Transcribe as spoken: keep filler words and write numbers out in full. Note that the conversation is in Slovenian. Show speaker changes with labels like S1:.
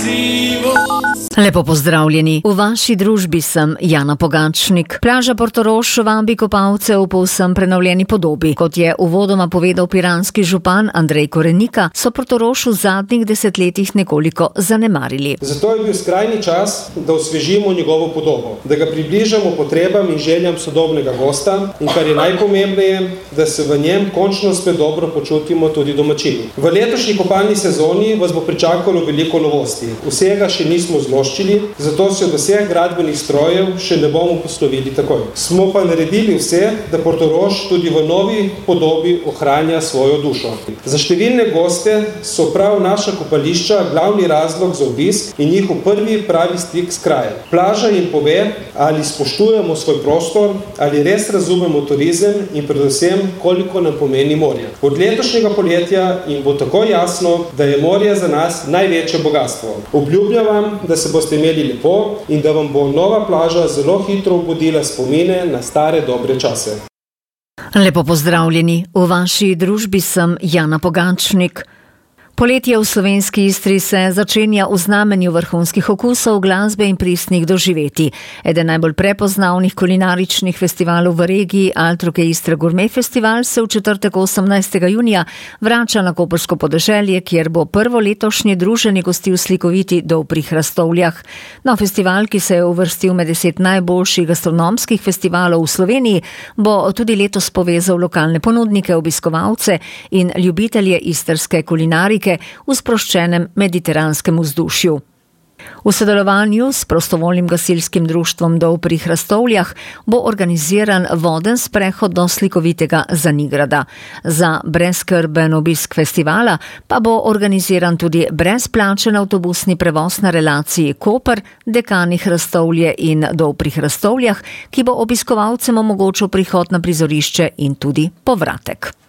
S1: Lepo pozdravljeni. V vaši družbi sem Jana Pogačnik. Plaža Portorož vabi kopalce v povsem prenovljeni podobi. Kot je uvodoma povedal piranski župan Andrej Korenika, so Portorož v zadnjih desetletjih nekoliko zanemarili.
S2: Zato je bil skrajni čas, da osvežimo njegovo podobo, da ga približamo potrebam in željam sodobnega gosta in kar je najpomembneje, da se v njem končno spet dobro počutimo tudi domačini. V letošnji kopalni sezoni vas bo pričakalo veliko novosti. Vsega še nismo zložili, zato se od vseh gradbenih strojev še ne bomo poslovili takoj. Smo pa naredili vse, da Portorož tudi v novi podobi ohranja svojo dušo. Za številne goste so prav naša kopališča glavni razlog za obisk in njihov prvi pravi stik s krajem. Plaža jim pove, ali spoštujemo svoj prostor, ali res razumemo turizem in predvsem, koliko nam pomeni morje. Od letošnjega poletja jim bo tako jasno, da je morje za nas največje bogatstvo. Obljubljam vam, da se boste imeli lepo in da vam bo nova plaža zelo hitro obudila spomine na stare dobre čase.
S1: Lepo pozdravljeni. V vaši družbi sem Jana Pogačnik. Poletje v slovenski Istri se začenja v znamenju vrhunskih okusov, glasbe in pristnih doživeti. Eden najbolj prepoznavnih kulinaričnih festivalov v regiji, Altruke Istra Gourmet Festival, se v četrtek osemnajstega junija vrača na koprsko podeželje, kjer bo prvo letošnje druženje gostil slikoviti Dol pri Hrastovljah. Na festival, ki se je uvrstil med deset najboljših gastronomskih festivalov v Sloveniji, bo tudi letos povezal lokalne ponudnike, obiskovalce in ljubitelje istrske kulinarike v sproščenem mediteranskem vzdušju. V sodelovanju s prostovoljnim gasilskim društvom Dol pri Hrastovljah bo organiziran voden sprehod do slikovitega Zanigrada. Za brezskrben obisk festivala pa bo organiziran tudi brezplačen avtobusni prevoz na relaciji Koper, Dekani Hrastovlje in Dol pri Hrastovljah, ki bo obiskovalcem omogočil prihod na prizorišče in tudi povratek.